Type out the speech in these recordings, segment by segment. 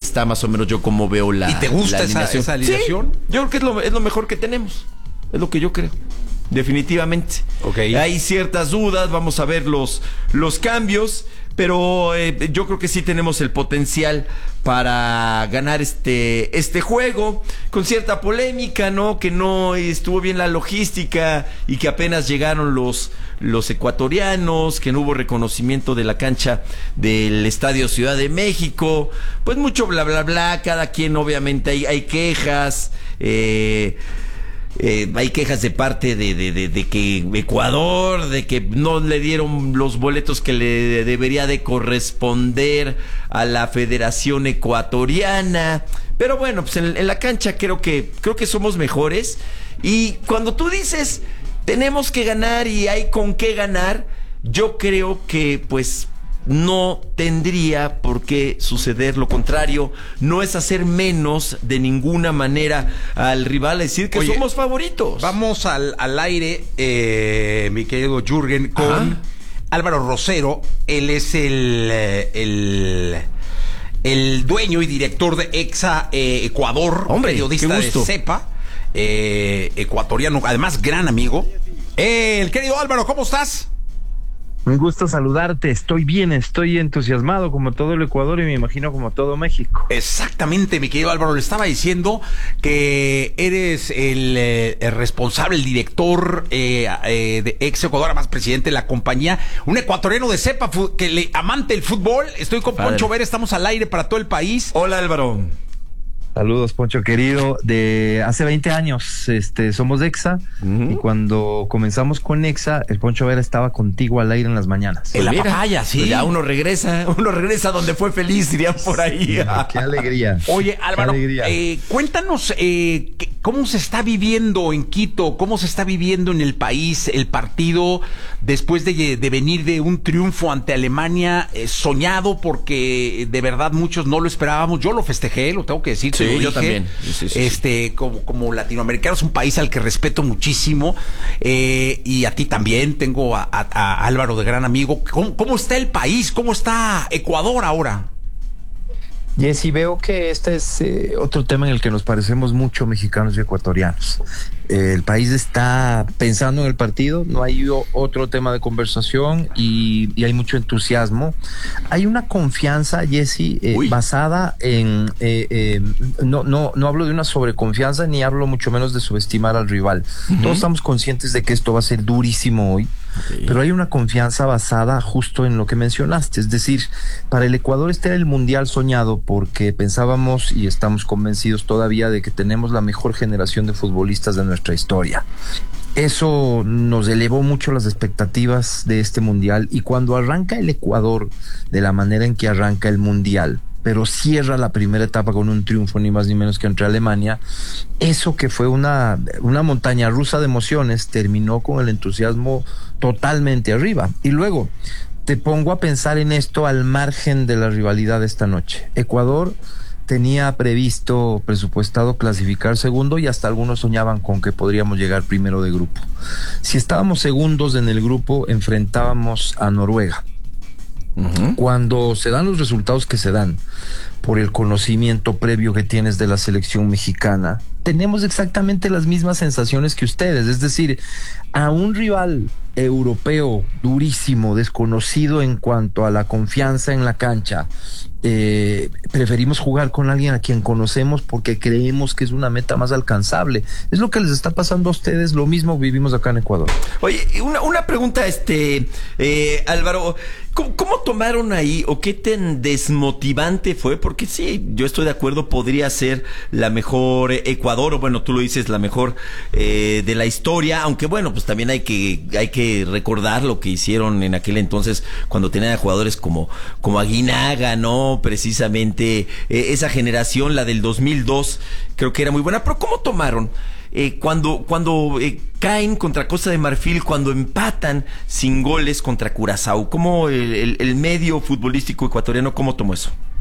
está más o menos yo como veo la. ¿Y te gusta esa alineación? Sí, yo creo que es lo mejor que tenemos. Es lo que yo creo. Definitivamente. Okay. Hay ciertas dudas, vamos a ver los cambios, pero yo creo que sí tenemos el potencial para ganar este juego, con cierta polémica, ¿no? Que no estuvo bien la logística y que apenas llegaron los ecuatorianos, que no hubo reconocimiento de la cancha del Estadio Ciudad de México, pues mucho bla bla bla, cada quien obviamente hay quejas, hay quejas de parte de que Ecuador, de que no le dieron los boletos que le debería de corresponder a la Federación Ecuatoriana. Pero bueno, pues en la cancha creo que somos mejores. Y cuando tú dices tenemos que ganar y hay con qué ganar, yo creo que pues no tendría por qué suceder lo contrario. No es hacer menos de ninguna manera al rival, decir que somos favoritos. Vamos al aire, mi querido Jürgen, con Álvaro Rosero. Él es el dueño y director de Exa Ecuador, hombre, periodista de CEPA, ecuatoriano, además gran amigo. El querido Álvaro, ¿cómo estás? Un gusto saludarte, estoy bien, estoy entusiasmado como todo el Ecuador y me imagino como todo México. Exactamente, mi querido Álvaro, le estaba diciendo que eres el responsable, el director de Exa Ecuador, además presidente de la compañía, un ecuatoriano de cepa, amante del fútbol. Estoy con Poncho Vera, estamos al aire para todo el país. Hola, Álvaro. Saludos, Poncho querido. De hace 20 años somos de Exa, y cuando comenzamos con Exa, el Poncho Vera estaba contigo al aire en las mañanas. En la papaya, sí. Ya uno regresa donde fue feliz, dirían por ahí. Qué alegría. Oye, Álvaro, cuéntanos cómo se está viviendo en Quito, cómo se está viviendo en el país el partido después de venir de un triunfo ante Alemania, soñado, porque de verdad muchos no lo esperábamos. Yo lo festejé, lo tengo que decir. Sí, yo también. Sí. Como latinoamericano, es un país al que respeto muchísimo, y a ti también. Tengo a Álvaro de gran amigo. ¿Cómo está el país? ¿Cómo está Ecuador ahora? Jessy, veo que este es otro tema en el que nos parecemos mucho mexicanos y ecuatorianos. El país está pensando en el partido, no hay otro tema de conversación y hay mucho entusiasmo. Hay una confianza, Jessy, basada en... no hablo de una sobreconfianza ni hablo mucho menos de subestimar al rival. Todos estamos conscientes de que esto va a ser durísimo hoy. Okay. Pero hay una confianza basada justo en lo que mencionaste, es decir, para el Ecuador este era el mundial soñado porque pensábamos y estamos convencidos todavía de que tenemos la mejor generación de futbolistas de nuestra historia. Eso nos elevó mucho las expectativas de este mundial, y cuando arranca el Ecuador de la manera en que arranca el mundial, pero cierra la primera etapa con un triunfo ni más ni menos que entre Alemania, eso que fue una montaña rusa de emociones terminó con el entusiasmo totalmente arriba. Y luego te pongo a pensar en esto al margen de la rivalidad de esta noche. Ecuador tenía presupuestado clasificar segundo, y hasta algunos soñaban con que podríamos llegar primero de grupo. Si estábamos segundos en el grupo, enfrentábamos a Noruega. Cuando se dan los resultados que se dan, por el conocimiento previo que tienes de la selección mexicana, tenemos exactamente las mismas sensaciones que ustedes, es decir, a un rival europeo durísimo, desconocido en cuanto a la confianza en la cancha, preferimos jugar con alguien a quien conocemos porque creemos que es una meta más alcanzable. Es lo que les está pasando a ustedes, lo mismo vivimos acá en Ecuador. Oye, una pregunta, Álvaro, ¿cómo tomaron ahí o qué tan desmotivante fue? Porque sí, yo estoy de acuerdo, podría ser la mejor Ecuador, o bueno, tú lo dices, la mejor de la historia, aunque bueno, pues también hay que recordar lo que hicieron en aquel entonces cuando tenían a jugadores como Aguinaga, ¿no? Precisamente esa generación, la del 2002, creo que era muy buena. Pero ¿cómo tomaron cuando caen contra Costa de Marfil, cuando empatan sin goles contra Curazao? ¿Cómo el medio futbolístico ecuatoriano, cómo tomó eso?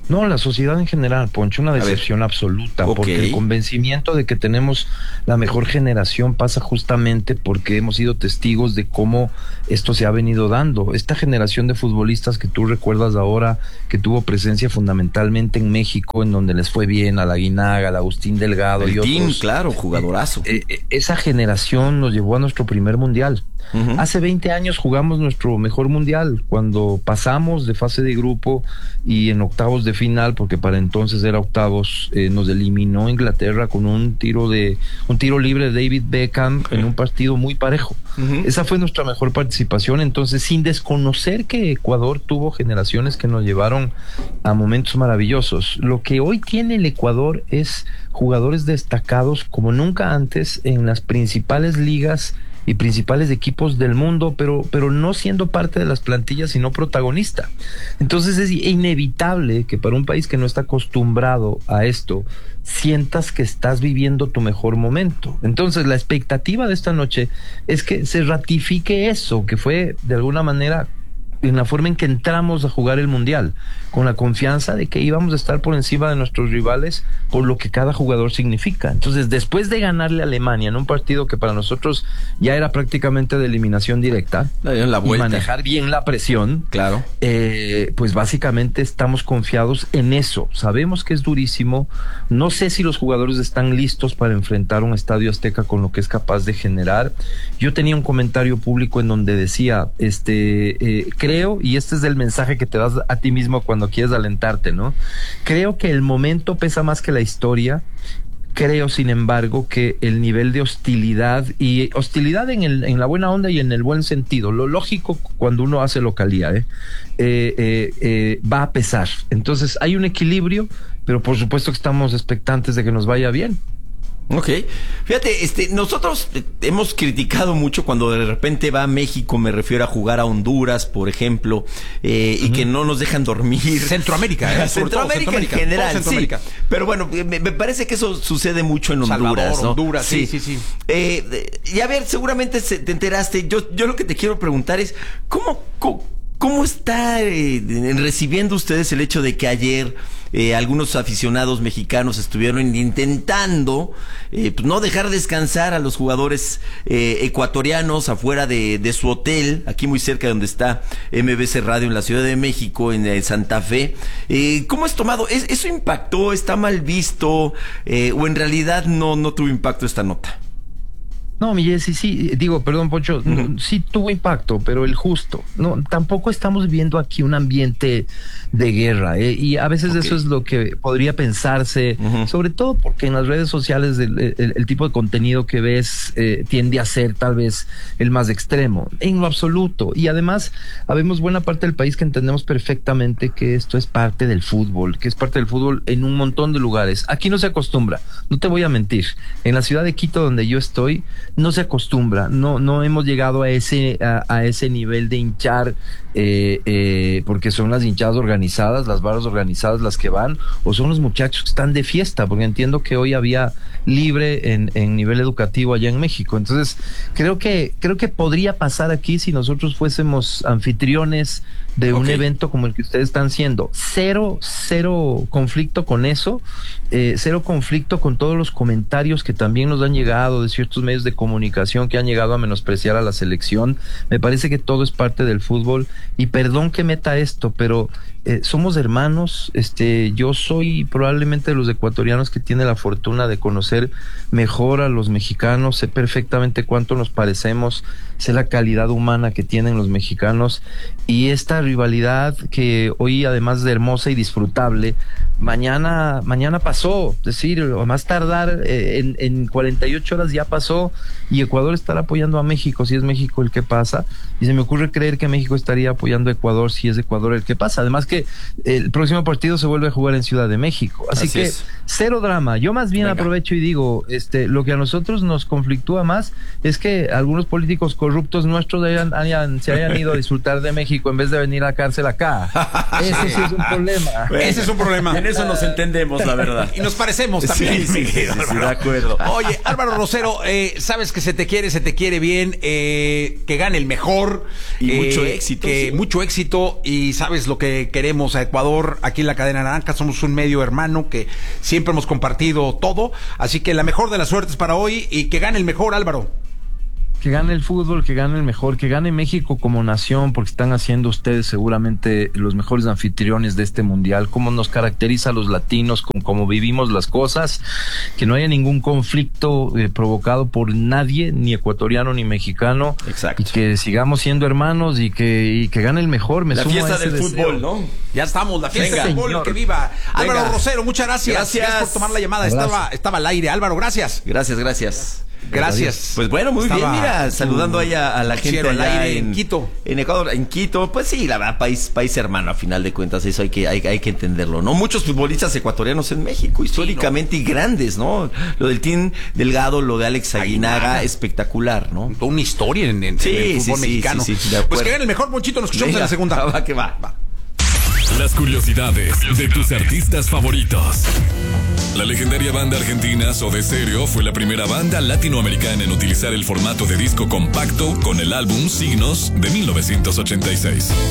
No, la sociedad en general, Poncho, una decepción absoluta, porque el convencimiento de que tenemos la mejor generación pasa justamente porque hemos sido testigos de cómo esto se ha venido dando. Esta generación de futbolistas que tú recuerdas ahora, que tuvo presencia fundamentalmente en México, en donde les fue bien, a la Aguinaga, al Agustín Delgado y otros. Claro, jugadorazo. Esa generación nos llevó a nuestro primer mundial. Hace 20 años jugamos nuestro mejor mundial, cuando pasamos de fase de grupo y en octavos de final, porque para entonces era octavos, nos eliminó Inglaterra con un tiro libre de David Beckham en un partido muy parejo. Esa fue nuestra mejor participación. Entonces, sin desconocer que Ecuador tuvo generaciones que nos llevaron a momentos maravillosos, lo que hoy tiene el Ecuador es jugadores destacados como nunca antes en las principales ligas y principales equipos del mundo, pero no siendo parte de las plantillas, sino protagonista. Entonces es inevitable que para un país que no está acostumbrado a esto, sientas que estás viviendo tu mejor momento. Entonces la expectativa de esta noche es que se ratifique eso, que fue de alguna manera en la forma en que entramos a jugar el Mundial, con la confianza de que íbamos a estar por encima de nuestros rivales por lo que cada jugador significa. Entonces, después de ganarle a Alemania en un partido que para nosotros ya era prácticamente de eliminación directa, y manejar bien la presión, claro, pues básicamente estamos confiados en eso. Sabemos que es durísimo. No sé si los jugadores están listos para enfrentar un Estadio Azteca con lo que es capaz de generar. Yo tenía un comentario público en donde decía, creo, y este es el mensaje que te das a ti mismo cuando quieres alentarte, ¿no? Creo que el momento pesa más que la historia. Creo, sin embargo, que el nivel de hostilidad, y hostilidad en la buena onda y en el buen sentido, lo lógico cuando uno hace localía, va a pesar. Entonces hay un equilibrio, pero por supuesto que estamos expectantes de que nos vaya bien. Ok, fíjate, nosotros hemos criticado mucho cuando de repente va a México, me refiero a jugar a Honduras, por ejemplo, y que no nos dejan dormir. Centroamérica, Centroamérica en general, Centroamérica. Sí. Pero bueno, me parece que eso sucede mucho en Honduras, Salvador, ¿no? Honduras, sí. Y a ver, seguramente te enteraste, yo lo que te quiero preguntar es, ¿cómo está recibiendo ustedes el hecho de que ayer algunos aficionados mexicanos estuvieron intentando pues no dejar descansar a los jugadores ecuatorianos afuera de su hotel, aquí muy cerca de donde está MBC Radio en la Ciudad de México, en Santa Fe? ¿Cómo es tomado? ¿Eso impactó? ¿Está mal visto? ¿O en realidad no tuvo impacto esta nota? No, mi Jessy, sí, perdón, Poncho, sí tuvo impacto, pero el justo. No, tampoco estamos viviendo aquí un ambiente de guerra, y a veces eso es lo que podría pensarse, sobre todo porque en las redes sociales el tipo de contenido que ves tiende a ser tal vez el más extremo, en lo absoluto. Y además, habemos buena parte del país que entendemos perfectamente que esto es parte del fútbol, que es parte del fútbol en un montón de lugares. Aquí no se acostumbra, no te voy a mentir. En la ciudad de Quito, donde yo estoy, no se acostumbra, no hemos llegado a ese nivel de hinchar, porque son las hinchadas organizadas, las barras organizadas las que van, o son los muchachos que están de fiesta, porque entiendo que hoy había libre en nivel educativo allá en México. Entonces creo que podría pasar aquí si nosotros fuésemos anfitriones de un evento como el que ustedes están siendo. Cero conflicto con eso, cero conflicto con todos los comentarios que también nos han llegado de ciertos medios de comunicación que han llegado a menospreciar a la selección. Me parece que todo es parte del fútbol, y perdón que meta esto, pero somos hermanos. Yo soy probablemente de los ecuatorianos que tiene la fortuna de conocer mejor a los mexicanos, sé perfectamente cuánto nos parecemos, sé la calidad humana que tienen los mexicanos, y esta rivalidad que hoy además de hermosa y disfrutable, mañana pasó, es decir, a más tardar en 48 horas ya pasó, y Ecuador estará apoyando a México si es México el que pasa, y se me ocurre creer que México estaría apoyando a Ecuador si es Ecuador el que pasa. Además que el próximo partido se vuelve a jugar en Ciudad de México, así que es. Cero drama. Yo más bien aprovecho y digo, lo que a nosotros nos conflictúa más es que algunos políticos corruptos nuestros se hayan ido a disfrutar de México en vez de venir a la cárcel acá. Ese sí es un problema. Ese es un problema. En eso nos entendemos, la verdad. Y nos parecemos también. Sí, de acuerdo. Oye, Álvaro Rosero, sabes que se te quiere bien, que gane el mejor. Y mucho éxito. Mucho éxito, y sabes lo que queremos. queremos a Ecuador aquí en la Cadena Naranja, somos un medio hermano que siempre hemos compartido todo, así que la mejor de las suertes para hoy y que gane el mejor, Álvaro. Que gane el fútbol, que gane el mejor, que gane México como nación, porque están haciendo ustedes seguramente los mejores anfitriones de este mundial, como nos caracteriza a los latinos, como vivimos las cosas, que no haya ningún conflicto provocado por nadie, ni ecuatoriano ni mexicano. Exacto. Y que sigamos siendo hermanos y que gane el mejor. La fiesta del fútbol, ¿no? Ya estamos, la fiesta Venga, del fútbol, señor. que viva. Venga. Álvaro Rosero, muchas gracias. Gracias por tomar la llamada, estaba al aire. Álvaro, gracias. Gracias. Gracias. Pues bueno, muy bien, mira, saludando allá a la gente allá en Quito. En Ecuador, en Quito, pues sí, la verdad, país hermano, a final de cuentas, eso hay que entenderlo, ¿no? Muchos futbolistas ecuatorianos en México, históricamente, y grandes, ¿no? Lo del Team Delgado, lo de Alex Aguinaga, espectacular, ¿no? Toda una historia en el fútbol mexicano. Sí, pues que gane el mejor, Ponchito, nos escuchamos en la segunda. Va que va. Las curiosidades de tus artistas favoritos. La legendaria banda argentina Soda Stereo fue la primera banda latinoamericana en utilizar el formato de disco compacto con el álbum Signos de 1986.